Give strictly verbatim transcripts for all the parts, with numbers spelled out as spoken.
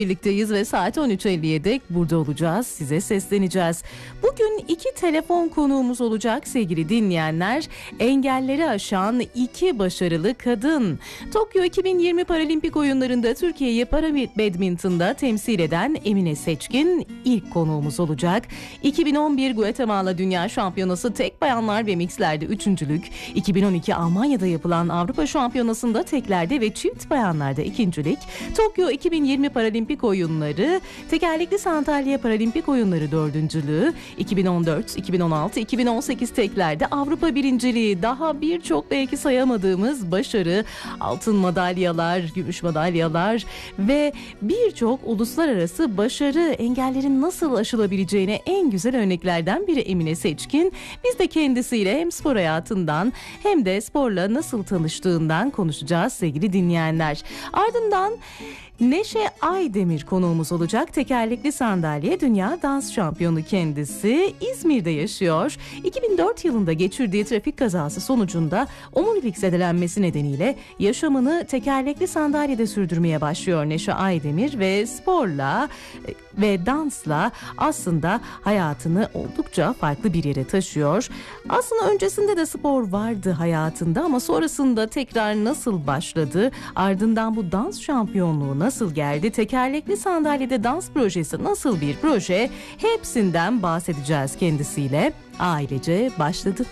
Birlikteyiz ve saat on üç elliye dek burada olacağız. Size sesleneceğiz. Bugün iki telefon konuğumuz olacak sevgili dinleyenler. Engelleri aşan iki başarılı kadın. Tokyo iki bin yirmi Paralimpik Oyunları'nda Türkiye'yi para badminton'da temsil eden Emine Seçkin ilk konuğumuz olacak. iki bin on bir Guatemala Dünya Şampiyonası tek bayanlar ve mixlerde üçüncülük. iki bin on iki Almanya'da yapılan Avrupa Şampiyonası'nda teklerde ve çift bayanlarda ikincilik. Tokyo iki bin yirmi Paralimpik Oyunları, tekerlekli sandalye Paralimpik Oyunları dördüncülüğü, iki bin on dört, iki bin on altı, iki bin on sekiz teklerde Avrupa birinciliği, daha birçok belki sayamadığımız başarı, altın madalyalar, gümüş madalyalar ve birçok uluslararası başarı, engellerin nasıl aşılabileceğine en güzel örneklerden biri Emine Seçkin. Biz de kendisiyle hem spor hayatından hem de sporla nasıl tanıştığından konuşacağız sevgili dinleyenler. Ardından Neşe Aydemir konuğumuz olacak. Tekerlekli sandalye dünya dans şampiyonu kendisi. İzmir'de yaşıyor. iki bin dört yılında geçirdiği trafik kazası sonucunda omurilik zedelenmesi nedeniyle yaşamını tekerlekli sandalyede sürdürmeye başlıyor Neşe Aydemir ve sporla ve dansla aslında hayatını oldukça farklı bir yere taşıyor. Aslında öncesinde de spor vardı hayatında ama sonrasında tekrar nasıl başladı? Ardından bu dans şampiyonluğu nasıl geldi? Tekerlekli sandalyede dans projesi nasıl bir proje? Hepsinden bahsedeceğiz kendisiyle. Ailece başladı.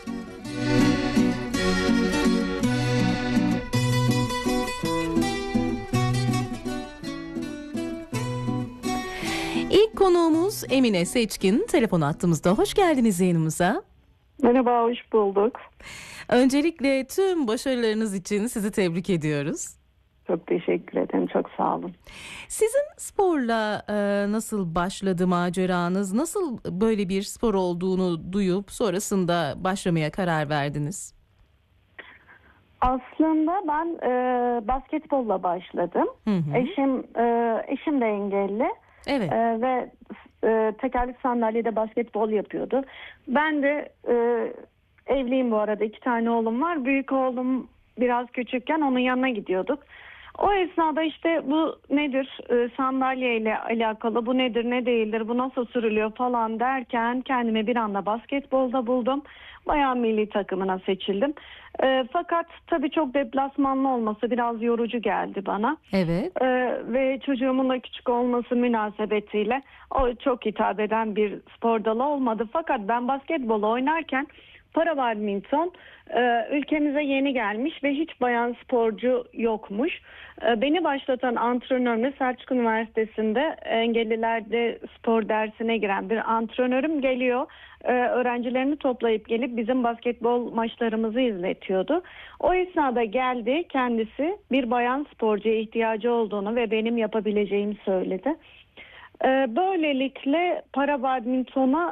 İlk konuğumuz Emine Seçkin. Telefon hattımızda. Hoş geldiniz yayınımıza. Merhaba, hoş bulduk. Öncelikle tüm başarılarınız için sizi tebrik ediyoruz. Çok teşekkür ederim, çok sağ olun. Sizin sporla e, nasıl başladı maceranız? Nasıl böyle bir spor olduğunu duyup sonrasında başlamaya karar verdiniz? Aslında ben e, basketbolla başladım. Hı hı. Eşim e, eşim de engelli. Evet. E, ve e, tekerlekli sandalyede basketbol yapıyordu. Ben de e, evliyim bu arada. İki tane oğlum var. Büyük oğlum biraz küçükken onun yanına gidiyorduk. O esnada işte bu nedir e, sandalye ile alakalı, bu nedir ne değildir, bu nasıl sürülüyor falan derken kendimi bir anda basketbolda buldum. Bayan milli takımına seçildim. E, fakat tabii çok deplasmanlı olması biraz yorucu geldi bana. Evet. E, ve çocuğumun da küçük olması münasebetiyle o çok hitap eden bir spor dalı olmadı. Fakat ben basketbol oynarken para badminton e, ülkemize yeni gelmiş ve hiç bayan sporcu yokmuş. E, beni başlatan antrenörüm Selçuk Üniversitesi'nde engellilerde spor dersine giren bir antrenörüm geliyor. E, öğrencilerini toplayıp gelip bizim basketbol maçlarımızı izletiyordu. O esnada geldi kendisi, bir bayan sporcuya ihtiyacı olduğunu ve benim yapabileceğimi söyledi. E, böylelikle para badmintona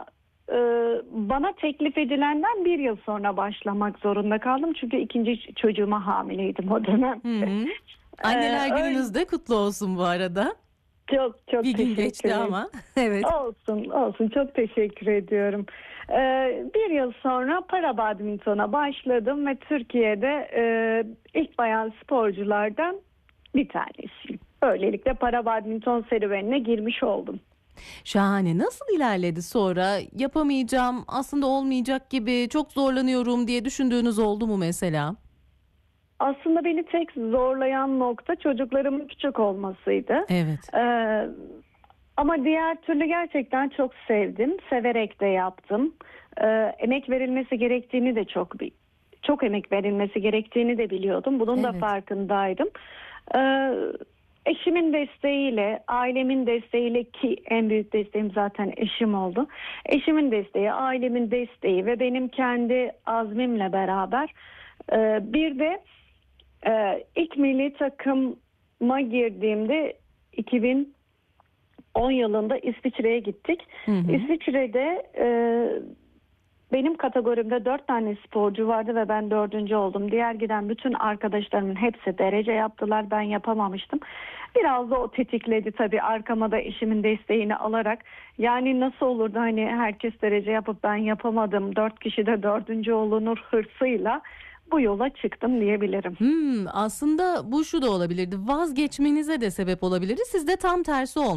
bana teklif edilenden bir yıl sonra başlamak zorunda kaldım. Çünkü ikinci çocuğuma hamileydim o dönem. Hı hı. Anneler ee, gününüz de kutlu olsun bu arada. Çok çok bir teşekkür gün geçti ederim. ama. Evet. Olsun olsun, çok teşekkür ediyorum. Ee, bir yıl sonra para badmintona başladım ve Türkiye'de e, ilk bayan sporculardan bir tanesiyim. Böylelikle para badminton serüvenine girmiş oldum. Şahane. Nasıl ilerledi sonra? Yapamayacağım, aslında olmayacak gibi, çok zorlanıyorum diye düşündüğünüz oldu mu mesela? Aslında beni tek zorlayan nokta çocuklarımın küçük olmasıydı. Evet. Ee, ama diğer türlü gerçekten çok sevdim. Severek de yaptım. Ee, emek verilmesi gerektiğini de çok çok emek verilmesi gerektiğini de biliyordum. Bunun evet. da farkındaydım. Ee, Eşimin desteğiyle, ailemin desteğiyle, ki en büyük desteğim zaten eşim oldu. Eşimin desteği, ailemin desteği ve benim kendi azmimle beraber e, bir de e, ilk milli takıma girdiğimde iki bin on yılında İsviçre'ye gittik. Hı hı. İsviçre'de e, benim kategorimde dört tane sporcu vardı ve ben dördüncü oldum. Diğer giden bütün arkadaşlarımın hepsi derece yaptılar. Ben yapamamıştım. Biraz da o tetikledi tabii, arkama da eşimin desteğini alarak. Yani nasıl olurdu hani herkes derece yapıp ben yapamadım, dört kişi de dördüncü olunur hırsıyla bu yola çıktım diyebilirim. Hmm, aslında bu şu da olabilirdi. Vazgeçmenize de sebep olabilirdi. Siz de tam tersi olmuş.